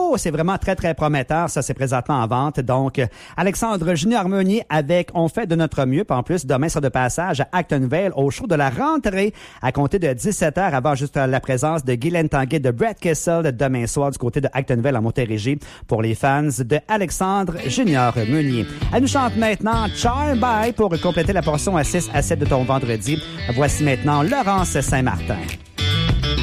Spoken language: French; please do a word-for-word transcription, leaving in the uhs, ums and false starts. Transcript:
Oh, c'est vraiment très, très prometteur. Ça, c'est présentement en vente. Donc, Alexandre Junior Meunier avec On fait de notre mieux. Puis en plus, demain sera de passage à Actonville au show de la rentrée à compter de dix-sept heures avant juste la présence de Guylaine Tanguay de Brett Kissel demain soir du côté de Actonville à Montérégie pour les fans de Alexandre Junior Meunier. Elle nous chante maintenant Charm Bye pour compléter la portion à six à sept de ton vendredi. Voici maintenant Laurence Saint-Martin.